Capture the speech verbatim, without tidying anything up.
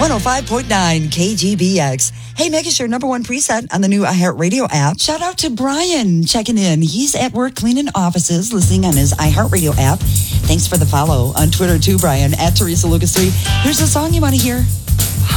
one oh five point nine K G B X. Hey, make it your number one preset on the new iHeartRadio app. Shout out to Brian checking in. He's at work cleaning offices, listening on his iHeartRadio app. Thanks for the follow on Twitter too, Brian, at Teresa Lucas three. Here's the song you want to hear.